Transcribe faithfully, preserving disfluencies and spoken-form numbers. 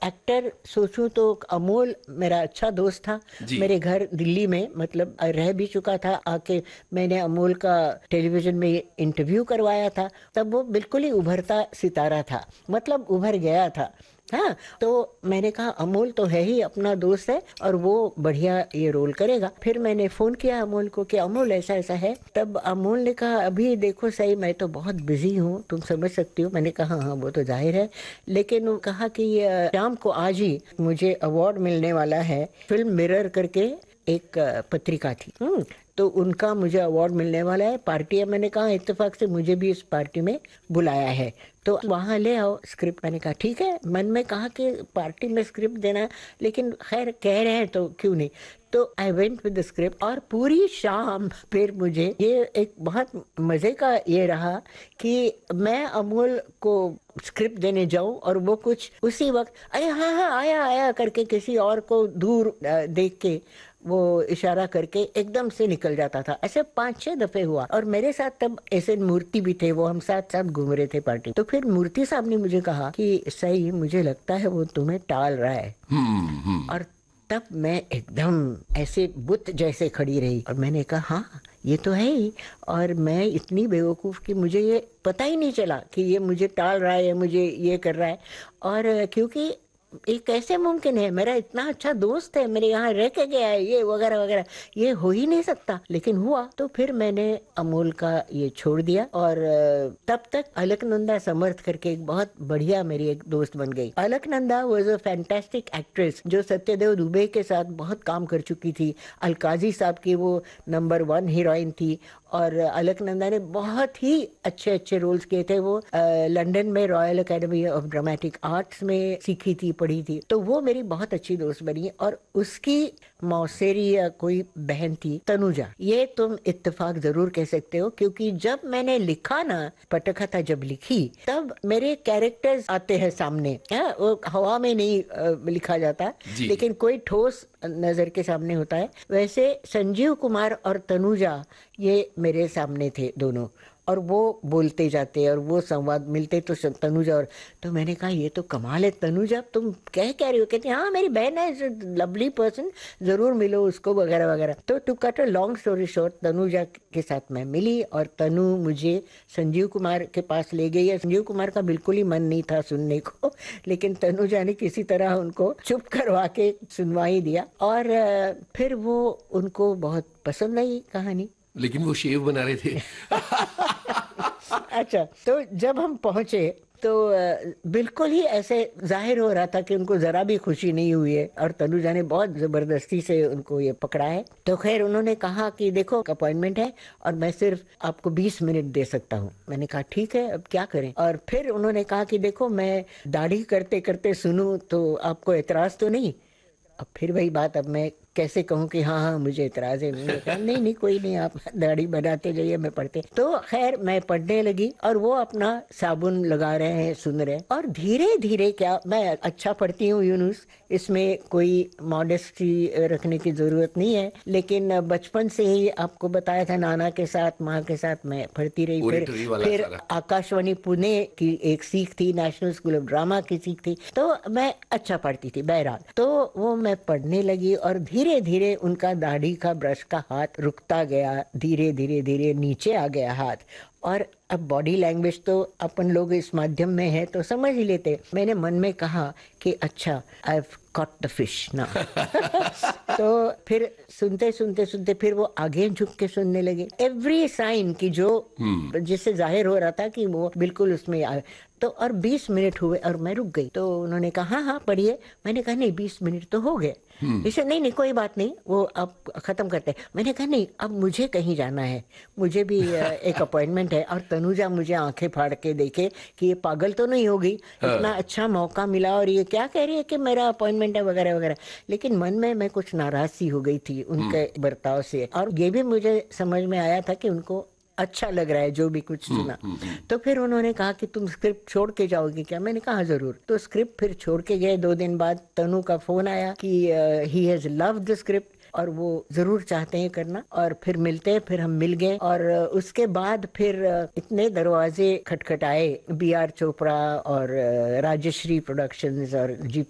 Actor सोचूं तो अमोल मेरा अच्छा दोस्त था। जी। मेरे घर दिल्ली में मतलब रह भी चुका था आके। मैंने अमोल का टेलीविजन में इंटरव्यू करवाया था। तब वो बिल्कुल ही उभरता सितारा था, मतलब उभर गया था। हाँ, तो मैंने कहा अमोल तो है ही अपना दोस्त है और वो बढ़िया ये रोल करेगा। फिर मैंने फोन किया अमोल को कि अमोल ऐसा ऐसा है। तब अमोल ने कहा अभी देखो सही, मैं तो बहुत बिजी हूँ, तुम समझ सकती हो। मैंने कहा हाँ वो तो जाहिर है, लेकिन वो कहा कि अ, शाम को आज ही मुझे अवार्ड मिलने वाला है। फिल्म मिरर करके एक अ, पत्रिका थी, हम्म तो उनका मुझे अवार्ड मिलने वाला है। पार्टी है, मैंने कहा इत्तेफाक से मुझे भी इस पार्टी में बुलाया है, तो वहां ले आओ स्क्रिप्ट। मैंने कहा ठीक है, मन में कहा कि पार्टी में स्क्रिप्ट देना, लेकिन खैर कह रहे हैं तो क्यों नहीं। तो I went with the script और पूरी शाम फिर मुझे ये एक बहुत मजे का ये रहा कि मैं अमोल को स्क्रिप्ट देने जाऊं और वो कुछ उसी वक्त अरे हाँ हाँ आया आया करके किसी और को दूर अ, देख के वो इशारा करके एकदम से निकल जाता था। ऐसे पांच छह दफे हुआ और मेरे साथ तब ऐसे मूर्ति भी थे, वो हम साथ साथ घूम रहे थे पार्टी। तो फिर मूर्ति साहब ने मुझे कहा कि सही मुझे लगता है वो तुम्हें टाल रहा है। हम्म हम्म। और तब मैं एकदम ऐसे बुत जैसे खड़ी रही और मैंने कहा हाँ ये तो है ही। और मैं इतनी बेवकूफ कि मुझे ये पता ही नहीं चला कि ये मुझे टाल रहा है, मुझे ये कर रहा है। और क्योंकि ये कैसे मुमकिन है, मेरा इतना अच्छा दोस्त है, मेरे यहाँ रह के गया है, ये वगैरह वगैरह, ये हो ही नहीं सकता। लेकिन हुआ। तो फिर मैंने अमोल का ये छोड़ दिया और अ, तब तक अलकनंदा समर्थ करके एक बहुत बढ़िया मेरी एक दोस्त बन गई। Alaknanda was a fantastic actress जो सत्यदेव दुबे के साथ बहुत काम कर चुकी थी। अलकाजी साहब की वो नंबर वन हीरोइन थी। और अलकनंदा ने बहुत ही अच्छे अच्छे रोल्स किए थे। वो अ, लंदन में royal academy of dramatic arts में सीखी थी, पढ़ी थी। तो वो मेरी बहुत अच्छी दोस्त बनी। और उसकी मौसेरी या कोई बहन थी तनुजा, ये तुम इत्तेफाक जरूर कह सकते हो, क्योंकि जब मैंने लिखा ना पटकथा जब लिखी तब मेरे कैरेक्टर्स आते हैं सामने। हाँ, वो हवा में नहीं अ, लिखा जाता, जी। लेकिन कोई ठोस नजर के सामने होता है। वैसे संजीव कुमार और तनुजा ये मेरे सामने थे दोनों, और वो बोलते जाते और वो संवाद मिलते तो श- तनुजा और। तो मैंने कहा ये तो कमाल है तनुजा, तुम कह कह रही हो? कहती हाँ मेरी बहन है, लवली पर्सन, जरूर मिलो उसको वगैरह वगैरह। तो to cut a long story short, Tanuja के साथ मैं मिली और तनु मुझे संजीव कुमार के पास ले गई है। संजीव कुमार का बिल्कुल ही मन नहीं था सुनने को, लेकिन तनुजा ने किसी तरह उनको चुप करवा के सुनवा ही दिया। और अ, फिर वो उनको बहुत पसंद आई कहानी। लेकिन वो शेव बना रहे थे। अच्छा, तो जब हम पहुंचे तो अ, बिल्कुल ही ऐसे जाहिर हो रहा था कि उनको जरा भी खुशी नहीं हुई है और तनुजा ने बहुत जबरदस्ती से उनको ये पकड़ा है। तो खैर उन्होंने कहा कि देखो अपॉइंटमेंट है और मैं सिर्फ आपको बीस मिनट दे सकता हूँ। मैंने कहा ठीक है, अब क्या करें। और फिर उन्होंने कहा कि देखो मैं दाढ़ी करते करते सुनूं तो आपको एतराज तो नहीं। अब फिर वही बात, अब मैं कैसे कहूँ कि हाँ हाँ मुझे इतराज है। उन्होंने कहा नहीं नहीं कोई नहीं, आप दाढ़ी बनाते जाइए, मैं पढ़ते। तो खैर मैं पढ़ने लगी और वो अपना साबुन लगा रहे हैं, सुन रहे हैं। और धीरे धीरे क्या, मैं अच्छा पढ़ती हूँ यूनुस, इसमें कोई मॉडेस्टी रखने की जरूरत नहीं है, लेकिन बचपन से ही आपको बताया था नाना के साथ माँ के साथ मैं पढ़ती रही। फिर ओरेटरी वाला फिर सारा। आकाशवाणी पुणे की एक सीख थी, नेशनल स्कूल ऑफ ड्रामा की सीख थी, तो मैं अच्छा पढ़ती थी बहरहाल। तो वो मैं पढ़ने लगी और धीरे धीरे उनका दाढ़ी का ब्रश का हाथ रुकता गया, धीरे धीरे धीरे नीचे आ गया हाथ। और अब बॉडी लैंग्वेज तो अपन लोग इस माध्यम में है तो समझ ही लेते। मैंने मन में कहा कि अच्छा I have caught the fish now. तो फिर सुनते सुनते सुनते फिर वो आगे झुक के सुनने लगे, एवरी साइन की जो हम्म। जिससे जाहिर हो रहा था कि वो बिल्कुल उसमें आ, तो और बीस मिनट हुए और मैं रुक गई। तो उन्होंने कहा हाँ हाँ पढ़िए। मैंने कहा नहीं बीस मिनट तो हो गए। हम्म। इसे नहीं नहीं कोई बात नहीं, वो अब खत्म करते हैं। मैंने कहा नहीं अब मुझे कहीं जाना है, मुझे भी अ, एक अपॉइंटमेंट है। और तनुजा मुझे आंखें फाड़ के देखे कि ये पागल तो नहीं होगी, इतना हाँ। अच्छा मौका मिला और ये क्या कह रही है कि मेरा अपॉइंटमेंट है वगैरह वगैरह। लेकिन मन में मैं कुछ नाराज सी हो गई थी उनके बर्ताव से, और ये भी मुझे समझ में आया था कि उनको अच्छा लग रहा है जो भी कुछ हम्म सुना। हम्म हम्म। तो फिर उन्होंने कहा कि तुम स्क्रिप्ट छोड़ के जाओगी क्या? मैंने कहा जरूर। तो स्क्रिप्ट फिर छोड़ के गए। दो दिन बाद तनु का फोन आया कि he has loved the script और वो जरूर चाहते हैं करना। और फिर मिलते हैं, फिर हम मिल गए। और अ, उसके बाद फिर अ, इतने दरवाजे खटखटाए, बी आर चोपड़ा और अ, राजश्री प्रोडक्शंस और जी